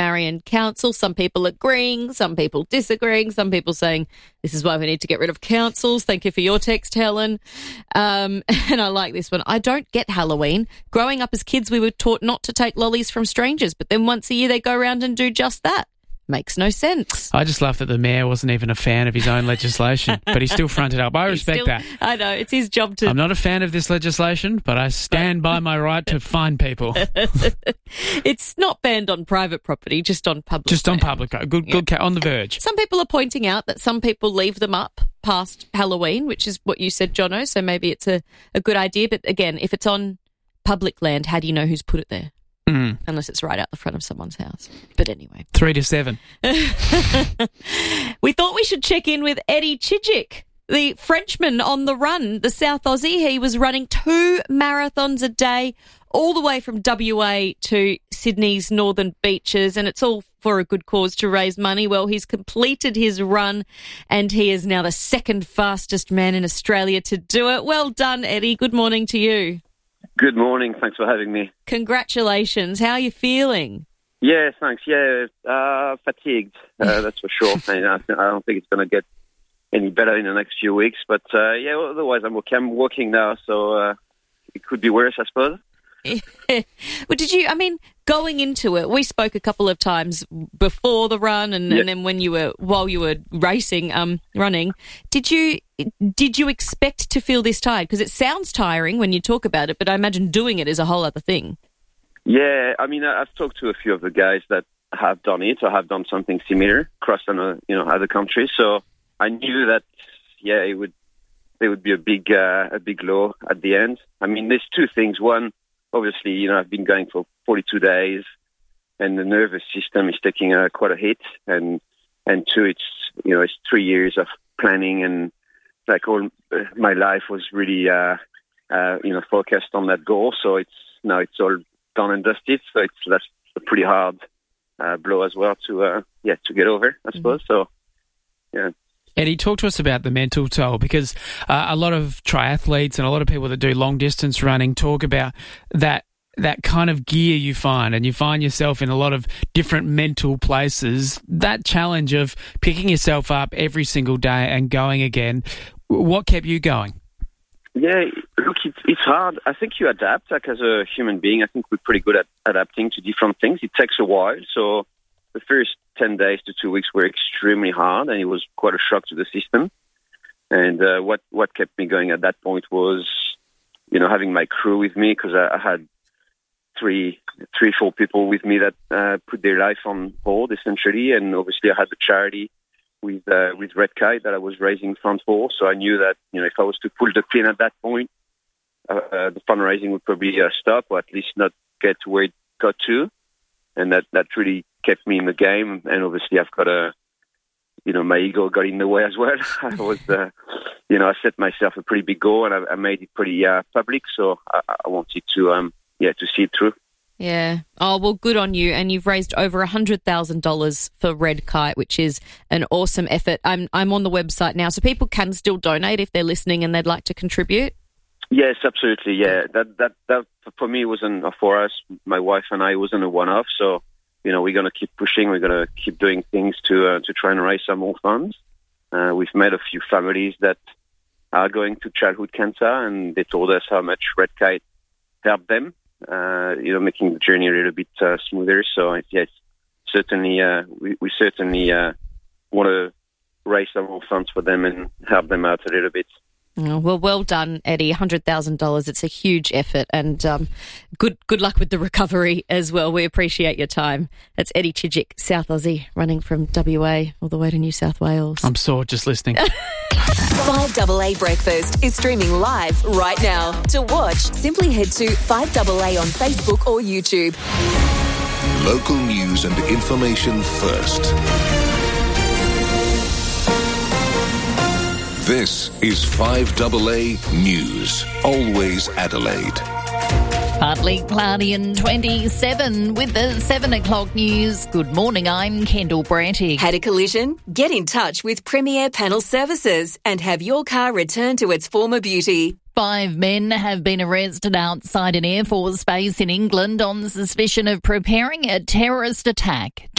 Marion Council. Some people agreeing, some people disagreeing, some people saying this is why we need to get rid of councils. Thank you for your text, Helen. And I like this one. I don't get Halloween. Growing up as kids, we were taught not to take lollies from strangers, but then once a year they go around and do just that. Makes no sense. I just love that the mayor wasn't even a fan of his own legislation, but he still fronted up. I respect that. I know, it's his job to... I'm not a fan of this legislation, but I stand by my right to fine people. It's not banned on private property, just on public. Just on public. Good, on the verge. Some people are pointing out that some people leave them up past Halloween, which is what you said, Jono, so maybe it's a good idea. But again, if it's on public land, how do you know who's put it there? Unless it's right out the front of someone's house. But anyway. 3 to 7. We thought we should check in with Eddie Chidgik, the Frenchman on the run, the South Aussie. He was running 2 marathons a day all the way from WA to Sydney's northern beaches, and it's all for a good cause to raise money. Well, he's completed his run and he is now the second fastest man in Australia to do it. Well done, Eddie. Good morning to you. Good morning. Thanks for having me. Congratulations. How are you feeling? Yeah, thanks. Yeah, fatigued, that's for sure. I don't think it's going to get any better in the next few weeks. But, otherwise I'm okay. I'm working now, so it could be worse, I suppose. Well, going into it, we spoke a couple of times before the run and then while you were racing, running. Did you expect to feel this tired? Because it sounds tiring when you talk about it, but I imagine doing it is a whole other thing. Yeah, I've talked to a few of the guys that have done it or have done something similar across other countries. So I knew that there would be a big low at the end. There's two things. One, obviously, I've been going for 42 days, and the nervous system is taking quite a hit. And two, it's 3 years of planning, and like all my life was really focused on that goal. So it's all done and dusted. So that's a pretty hard blow as well to get over, I suppose. So yeah. Eddie, talk to us about the mental toll, because a lot of triathletes and a lot of people that do long-distance running talk about that kind of gear you find, and you find yourself in a lot of different mental places. That challenge of picking yourself up every single day and going again, what kept you going? Yeah, look, it's hard. I think you adapt, as a human being. I think we're pretty good at adapting to different things. It takes a while, so the first 10 days to 2 weeks were extremely hard, and it was quite a shock to the system. And what kept me going at that point was, having my crew with me, because I had four people with me that put their life on hold, essentially. And obviously I had the charity with Red Kite that I was raising funds for. So I knew that, if I was to pull the pin at that point, the fundraising would probably stop, or at least not get to where it got to. And that really kept me in the game. And obviously I've got my ego got in the way as well. I was, I set myself a pretty big goal, and I made it pretty public. So I wanted to see it through. Yeah. Oh, well, good on you. And you've raised over $100,000 for Red Kite, which is an awesome effort. I'm on the website now, so people can still donate if they're listening and they'd like to contribute. Yes, absolutely. Yeah, that for me wasn't, for us, my wife and I, wasn't a one-off. So, we're going to keep pushing. We're going to keep doing things to try and raise some more funds. We've met a few families that are going to childhood cancer, and they told us how much Red Kite helped them, making the journey a little bit smoother. So, yes, certainly, we certainly want to raise some more funds for them and help them out a little bit. Oh, well done, Eddie. $100,000. It's a huge effort, and good luck with the recovery as well. We appreciate your time. That's Eddie Chidgik, South Aussie, running from WA all the way to New South Wales. I'm sore just listening. 5AA Breakfast is streaming live right now. To watch, simply head to 5AA on Facebook or YouTube. Local news and information first. This is 5AA News, always Adelaide. Partly cloudy and 27 with the 7 o'clock news. Good morning, I'm Kendall Brantig. Had a collision? Get in touch with Premier Panel Services and have your car returned to its former beauty. 5 men have been arrested outside an Air Force base in England on suspicion of preparing a terrorist attack.